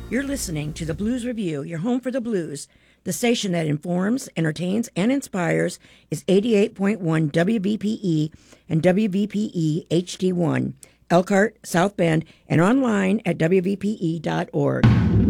You're listening to the Blues Review, your home for the blues. The station that informs, entertains, and inspires is 88.1 WVPE and WVPE HD1, Elkhart, South Bend, and online at WVPE.org.